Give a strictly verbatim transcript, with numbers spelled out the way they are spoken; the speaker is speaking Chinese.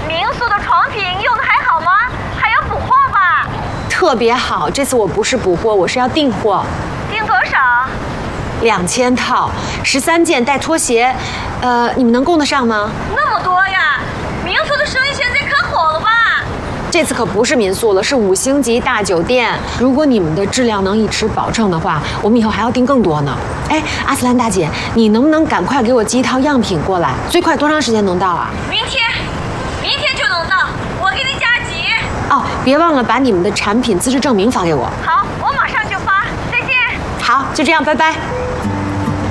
民宿的床品用的还好吗？还要补货吧？ 特别好，这次我不是补货，我是要订货。 订多少？ 两千套，十三件带拖鞋，呃，你们能供得上吗？ 那么多呀！民宿的生意现在可火了吧？ 这次可不是民宿了，是五星级大酒店。如果你们的质量能一直保证的话，我们以后还要订更多呢。哎，阿斯兰大姐，你能不能赶快给我寄一套样品过来？最快多长时间能到啊？ 明天，明天就能到，我给你加急。 哦，别忘了把你们的产品资质证明发给我。 好，我马上就发。再见。 好，就这样，拜拜。